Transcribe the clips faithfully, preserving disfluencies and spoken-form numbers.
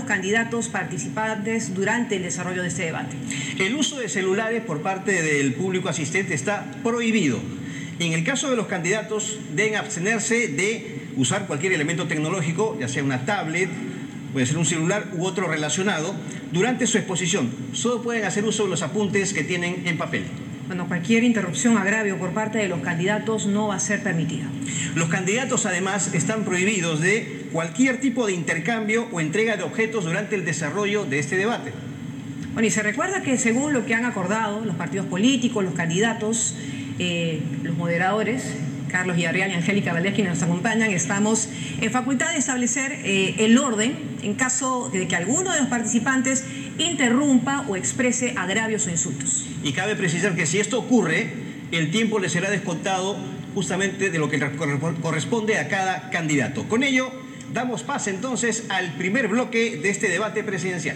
candidatos participantes durante el desarrollo de este debate. El uso de celulares por parte del público asistente está prohibido. En el caso de los candidatos, deben abstenerse de usar cualquier elemento tecnológico, ya sea una tablet, puede ser un celular u otro relacionado, durante su exposición. Solo pueden hacer uso de los apuntes que tienen en papel. Bueno, cualquier interrupción, agravio por parte de los candidatos no va a ser permitida. Los candidatos, además, están prohibidos de cualquier tipo de intercambio o entrega de objetos durante el desarrollo de este debate. Bueno, y se recuerda que según lo que han acordado los partidos políticos, los candidatos, eh, los moderadores, Carlos Villarreal y Angélica Valdés, quienes nos acompañan, estamos en facultad de establecer eh, el orden en caso de que alguno de los participantes interrumpa o exprese agravios o insultos. Y cabe precisar que si esto ocurre, el tiempo le será descontado justamente de lo que corresponde a cada candidato. Con ello, damos pase entonces al primer bloque de este debate presidencial.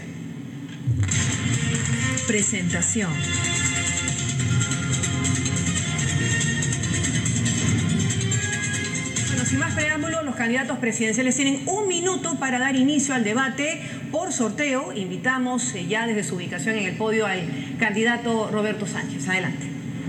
Presentación. Sin más preámbulos, los candidatos presidenciales tienen un minuto para dar inicio al debate por sorteo. Invitamos eh, ya desde su ubicación en el podio al candidato Roberto Sánchez. Adelante.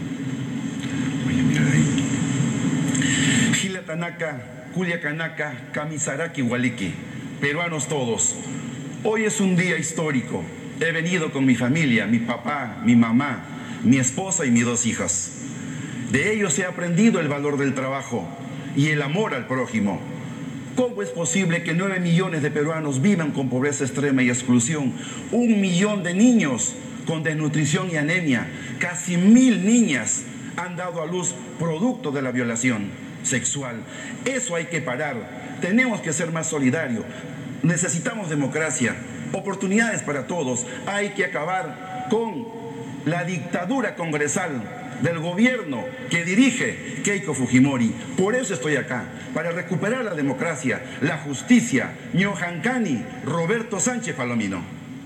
Gila Tanaka, Julia Kanaka, Kamisaraki Waliki, peruanos todos. Hoy es un día histórico. He venido con mi familia, mi papá, mi mamá, mi esposa y mis dos hijas. De ellos he aprendido el valor del trabajo y el amor al prójimo. ¿Cómo es posible que nueve millones de peruanos vivan con pobreza extrema y exclusión? Un millón de niños con desnutrición y anemia. Casi mil niñas han dado a luz producto de la violación sexual. Eso hay que parar. Tenemos que ser más solidarios. Necesitamos democracia, oportunidades para todos. Hay que acabar con la dictadura congresal del gobierno que dirige Keiko Fujimori. Por eso estoy acá, para recuperar la democracia, la justicia. Ñohancani, Roberto Sánchez Palomino.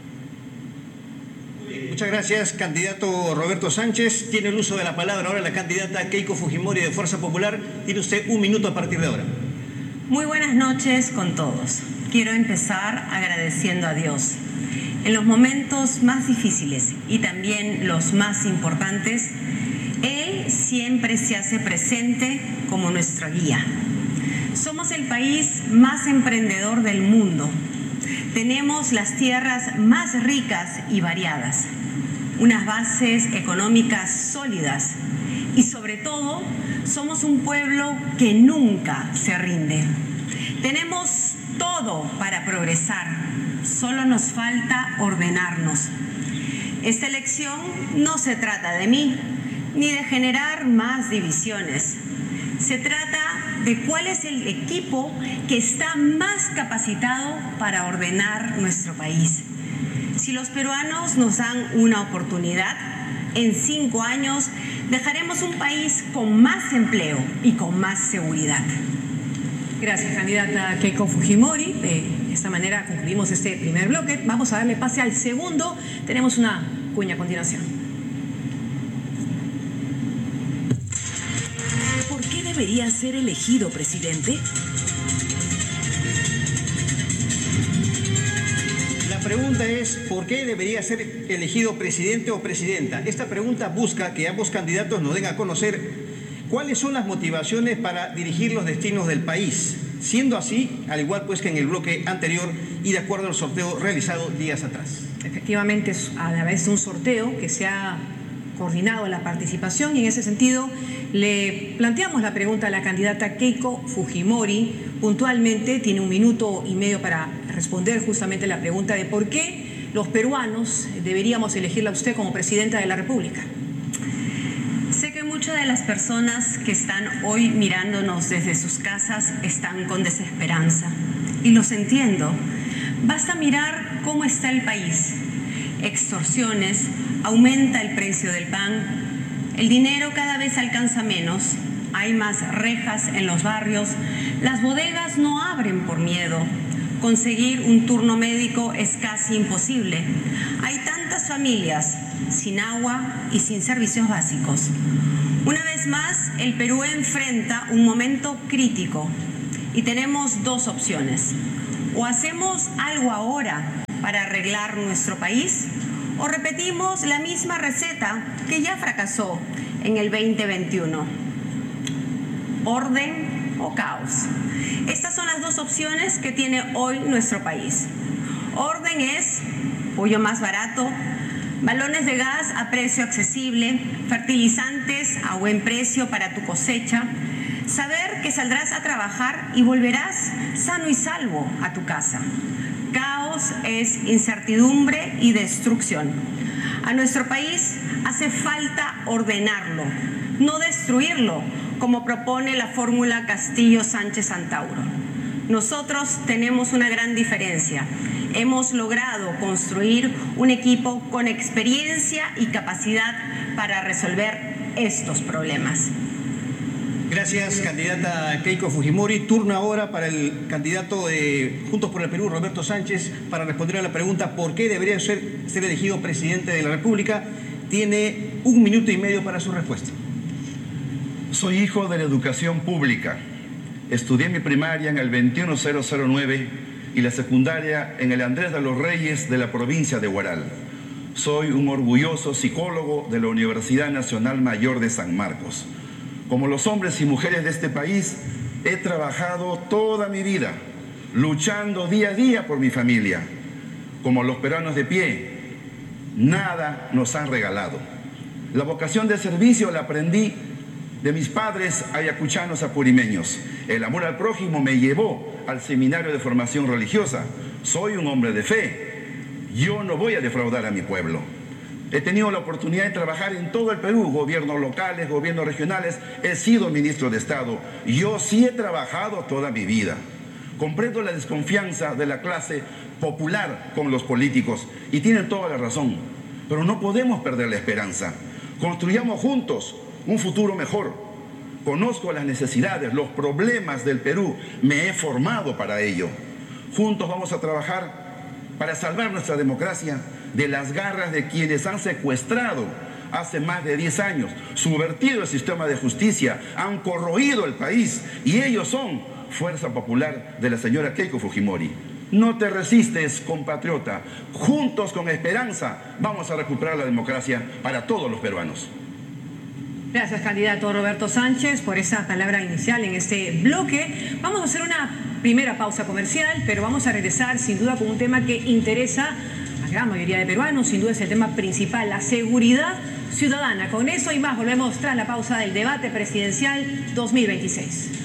Muchas gracias, candidato Roberto Sánchez. Tiene el uso de la palabra ahora la candidata Keiko Fujimori de Fuerza Popular. Tiene usted un minuto a partir de ahora. Muy buenas noches con todos. Quiero empezar agradeciendo a Dios. En los momentos más difíciles y también los más importantes, Él siempre se hace presente como nuestra guía. Somos el país más emprendedor del mundo. Tenemos las tierras más ricas y variadas, unas bases económicas sólidas y sobre todo somos un pueblo que nunca se rinde. Tenemos todo para progresar, solo nos falta ordenarnos. Esta elección no se trata de mí, ni de generar más divisiones. Se trata de cuál es el equipo que está más capacitado para ordenar nuestro país. Si los peruanos nos dan una oportunidad, en cinco años dejaremos un país con más empleo y con más seguridad. Gracias, candidata Keiko Fujimori. De esta manera concluimos este primer bloque. Vamos a darle pase al segundo. Tenemos una cuña a continuación. ¿Por qué debería ser elegido presidente? La pregunta es, ¿por qué debería ser elegido presidente o presidenta? Esta pregunta busca que ambos candidatos nos den a conocer cuáles son las motivaciones para dirigir los destinos del país. Siendo así, al igual pues que en el bloque anterior y de acuerdo al sorteo realizado días atrás. Efectivamente, a través de un sorteo que se ha coordinado la participación, y en ese sentido le planteamos la pregunta a la candidata Keiko Fujimori. Puntualmente tiene un minuto y medio para responder justamente la pregunta de por qué los peruanos deberíamos elegirla a usted como presidenta de la República. Sé que muchas de las personas que están hoy mirándonos desde sus casas están con desesperanza, y los entiendo. Basta mirar cómo está el país. Extorsiones, aumenta el precio del pan, el dinero cada vez alcanza menos, hay más rejas en los barrios, las bodegas no abren por miedo, conseguir un turno médico es casi imposible. Hay tantas familias sin agua y sin servicios básicos. Una vez más, el Perú enfrenta un momento crítico y tenemos dos opciones. O hacemos algo ahora para arreglar nuestro país? ¿O repetimos la misma receta que ya fracasó en el veinte veintiuno? ¿Orden o caos? Estas son las dos opciones que tiene hoy nuestro país. Orden es pollo más barato, balones de gas a precio accesible, fertilizantes a buen precio para tu cosecha, saber que saldrás a trabajar y volverás sano y salvo a tu casa. Caos es incertidumbre y destrucción. A nuestro país hace falta ordenarlo, no destruirlo, como propone la fórmula Castillo-Sánchez-Antauro. Nosotros tenemos una gran diferencia. Hemos logrado construir un equipo con experiencia y capacidad para resolver estos problemas. Gracias, candidata Keiko Fujimori. Turno ahora para el candidato de Juntos por el Perú, Roberto Sánchez, para responder a la pregunta ¿por qué debería ser, ser elegido presidente de la República? Tiene un minuto y medio para su respuesta. Soy hijo de la educación pública. Estudié mi primaria en el veintiuno mil nueve y la secundaria en el Andrés de los Reyes de la provincia de Huaral. Soy un orgulloso psicólogo de la Universidad Nacional Mayor de San Marcos. Como los hombres y mujeres de este país, he trabajado toda mi vida, luchando día a día por mi familia. Como los peruanos de pie, nada nos han regalado. La vocación de servicio la aprendí de mis padres ayacuchanos apurimeños. El amor al prójimo me llevó al seminario de formación religiosa. Soy un hombre de fe. Yo no voy a defraudar a mi pueblo. He tenido la oportunidad de trabajar en todo el Perú, gobiernos locales, gobiernos regionales. He sido ministro de Estado. Yo sí he trabajado toda mi vida. Comprendo la desconfianza de la clase popular con los políticos y tienen toda la razón. Pero no podemos perder la esperanza. Construyamos juntos un futuro mejor. Conozco las necesidades, los problemas del Perú. Me he formado para ello. Juntos vamos a trabajar para salvar nuestra democracia de las garras de quienes han secuestrado hace más de diez años, subvertido el sistema de justicia, han corroído el país y ellos son Fuerza Popular de la señora Keiko Fujimori. No te resistes, compatriota. Juntos con esperanza vamos a recuperar la democracia para todos los peruanos. Gracias, candidato Roberto Sánchez, por esa palabra inicial en este bloque. Vamos a hacer una primera pausa comercial, pero vamos a regresar sin duda con un tema que interesa a la gran mayoría de peruanos. Sin duda es el tema principal, la seguridad ciudadana. Con eso y más volvemos tras la pausa del debate presidencial dos mil veintiséis.